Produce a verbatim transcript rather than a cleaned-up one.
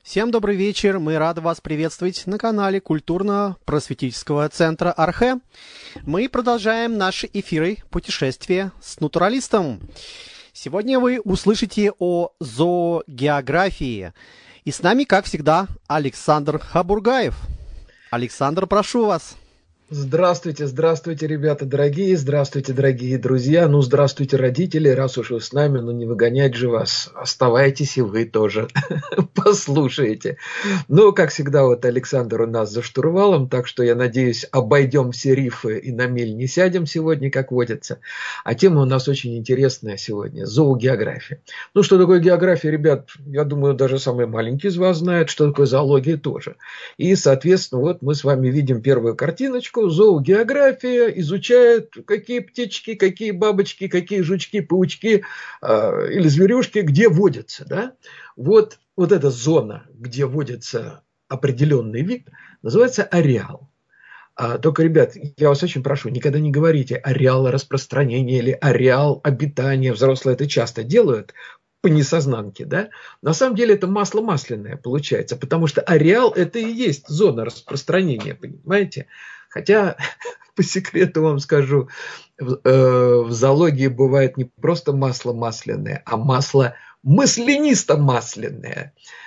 Всем добрый вечер. Мы рады вас приветствовать на канале культурно-просветительского центра Архэ. Мы продолжаем наши эфиры путешествия с натуралистом. Сегодня вы услышите о зоогеографии. И с нами, как всегда, Александр Хабургаев. Александр, прошу вас. Здравствуйте, здравствуйте, ребята дорогие, здравствуйте, дорогие друзья, ну, здравствуйте, родители, раз уж вы с нами, ну, не выгонять же вас, оставайтесь и вы тоже, послушайте. Ну, как всегда, вот Александр у нас за штурвалом, так что, я надеюсь, обойдем все рифы и на мель не сядем сегодня, как водится. А тема у нас очень интересная сегодня, зоогеография. Ну, что такое география, ребят, я думаю, даже самые маленькие из вас знают, что такое зоология тоже. И, соответственно, вот мы с вами видим первую картиночку. Зоогеография изучает, какие птички, какие бабочки, какие жучки, паучки э, или зверюшки, где водятся. Да? Вот, вот эта зона, где водится определенный вид, называется ареал. А, только, ребят, я вас очень прошу, никогда не говорите ареал распространения или ареал обитания. Взрослые это часто делают по несознанке, да? На самом деле это масло масляное получается, потому что ареал это и есть зона распространения, понимаете? Хотя, по секрету вам скажу, в, э, в зоологии бывает не просто масло масляное, а масло маслянисто-масляное.